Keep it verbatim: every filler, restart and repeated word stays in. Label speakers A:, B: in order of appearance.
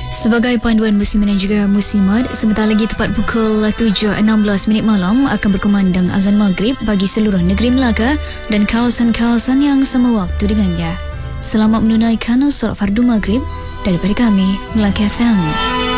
A: Sebagai panduan muslimin dan juga muslimat, sebentar lagi tepat pukul tujuh enam belas minit malam akan berkumandang azan maghrib bagi seluruh negeri Melaka dan kawasan-kawasan yang sama waktu dengannya. Selamat menunaikan solat fardu maghrib daripada kami, Melaka F M.